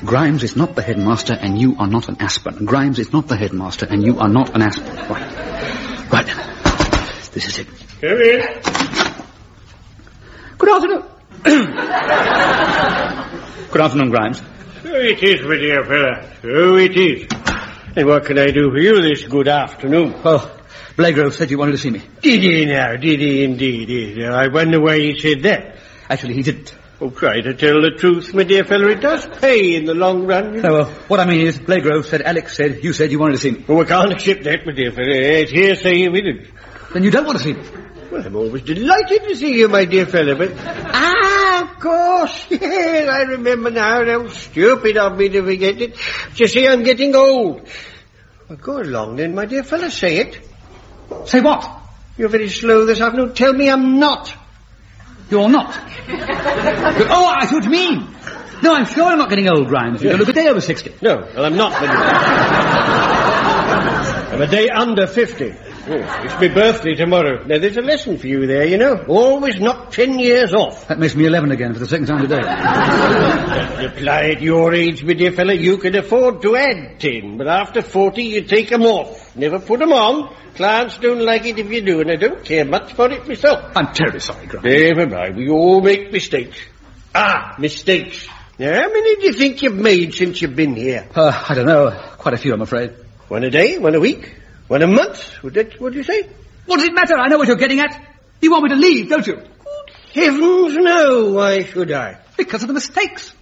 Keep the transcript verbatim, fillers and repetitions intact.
Grimes is not the headmaster and you are not an Aspen. Grimes is not the headmaster and you are not an Aspen. Right. Right then. This is it. Come in. Good afternoon. Good afternoon, Grimes. So it is, my dear fella. So it is. And what can I do for you this good afternoon? Oh, Blagrove said you wanted to see me. Did he now? Did he indeed? I wonder why he said that. Actually, he didn't. Oh, try to tell the truth, my dear fellow. It does pay in the long run. You know? No, well, what I mean is, Blagrove said, Alex said, you said you wanted to see me. Oh, we can't accept that, my dear fellow. It's hearsay evidence. Then you don't want to see me. Well, I'm always delighted to see you, my dear fellow, but... Ah, of course. Yes, I remember now. How stupid of me to forget it. But you see, I'm getting old. Well, go along then, my dear fellow. Say it. Say what? You're very slow this afternoon. Tell me I'm not. You're not. Oh, I see what you mean. No, I'm sure I'm not getting old, Grimes. You don't look a day over sixty. No, well, I'm not. I'm a day under fifty. Oh, it's my birthday tomorrow. Now, there's a lesson for you there, you know. Always knock ten years off. That makes me eleven again for the second time today. Apply at your age, my dear fellow, you can afford to add ten, but after forty, you take them off. Never put them on. Clients don't like it if you do, and I don't care much for it myself. I'm terribly sorry, Grimes. Never mind, we all make mistakes. Ah, mistakes. Now, how many do you think you've made since you've been here? Uh, I don't know. Quite a few, I'm afraid. One a day, one a week, one a month? Would that, what do you say? What does it matter? I know what you're getting at. You want me to leave, don't you? Good heavens, no. Why should I? Because of the mistakes.